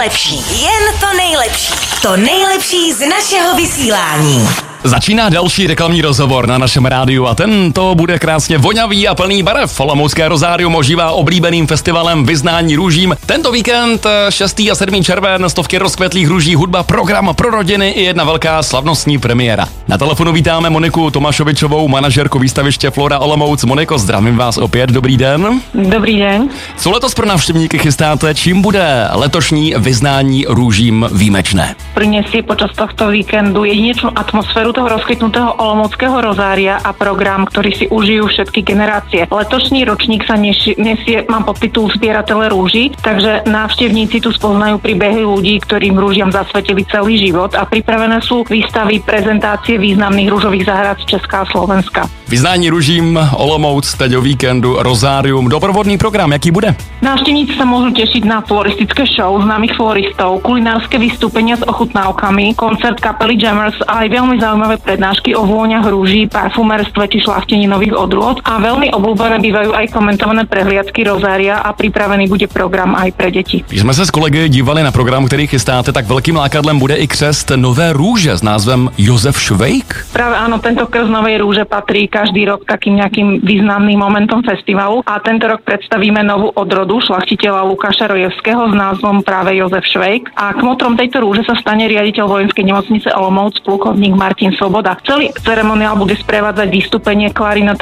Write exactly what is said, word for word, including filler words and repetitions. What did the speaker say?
nejlepší, jen to nejlepší. To nejlepší z našeho vysílání. Začíná další reklamní rozhovor na našem rádiu a tento bude krásně voňavý a plný barev. Olomoucké rozárium ožívá oblíbeným festivalem Vyznání růžím. Tento víkend šestý a sedmý červen, stovky rozkvetlých růží, hudba, program pro rodiny i jedna velká slavnostní premiéra. Na telefonu vítáme Moniku Tomášovičovou, manažerku výstaviště Flora Olomouc. Moniko, zdravím vás opět, dobrý den. Dobrý den. Co letos pro návštěvníky chystáte? Čím bude letošní Vyznání růžím výjimečné? Prinesie počas tohto víkendu jedinečnú atmosféru toho rozkvitnutého olomouckého rozária a program, ktorý si užijú všetky generácie. Letošní ročník sa nesie, nesie mám podtitul Zbieratele rúží, takže návštevníci tu spoznajú príbehy ľudí, ktorým rúžiam zasvetili celý život a pripravené sú výstavy, prezentácie významných rúžových záhrad z Česka a Slovenska. Vyznání růžím Olomouc teď o víkendu Rozárium. Doprovodný program, jaký bude? Návštevníci sa môžu tešiť na floristické show známych floristov, kulinárske vystúpenia s ochutnávkami, koncert kapely Jammers a aj veľmi zaujímavé prednášky o vôňach rúží, parfumérstve či šľachtení nových odrôd a veľmi obľúbené bývajú aj komentované prehliadky rozária a pripravený bude program aj pre deti. Když jsme se s kolegy dívali na program, který chystáte, tak velkým lákadlem bude i křest nové růže s názvem Jozef Švejk. Práve áno, tento krst novej rúže patrí každý rok takým nejakým významným momentom festivalu a tento rok predstavíme novú odrodu šlachtiteľa Lukáša Rojevského s názvom práve Jozef Švejk a kmotrom tejto rúže sa stane riaditeľ vojenskej nemocnice Olomouc plukovník Martin Svoboda. Celý ceremoniál bude sprevádzať vystúpenie klarinetového